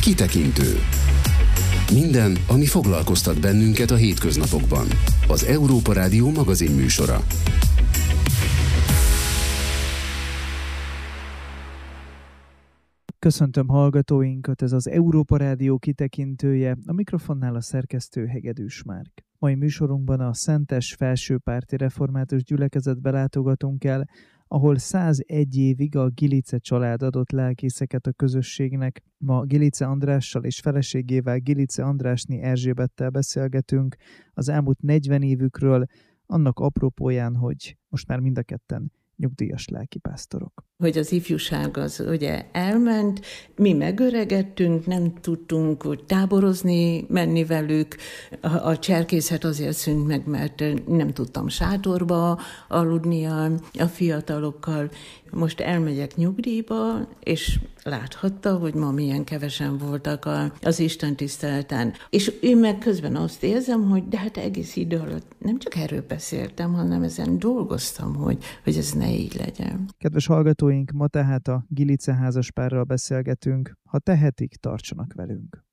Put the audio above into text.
Kitekintő. Minden, ami foglalkoztat bennünket a hétköznapokban. Az Európa Rádió magazinműsora. Köszöntöm hallgatóinkat, ez az Európa Rádió kitekintője, a mikrofonnál a szerkesztő Hegedűs Márk. Mai műsorunkban a Szentes Felsőpárti Református Gyülekezetbe látogatunk el, ahol 101 évig a Gilice család adott lelkészeket a közösségnek. Ma Gilice Andrással és feleségével, Gilice Andrásné Erzsébettel beszélgetünk az elmúlt 40 évükről, annak apropóján, hogy most már mind a ketten nyugdíjas lelkipásztorok. Hogy az ifjúság az ugye elment, mi megöregedtünk, nem tudtunk úgy táborozni, menni velük, a cserkészet azért szűnt meg, mert nem tudtam sátorba aludni a fiatalokkal. Most elmegyek nyugdíjba, és láthatta, hogy ma milyen kevesen voltak az istentiszteleten. És én meg közben azt érzem, hogy de hát egész idő alatt nem csak erről beszéltem, hanem ezen dolgoztam, hogy ez ne így legyen. Kedves hallgatóink, ma tehát a Gilice házaspárral beszélgetünk. Ha tehetik, tartsanak velünk.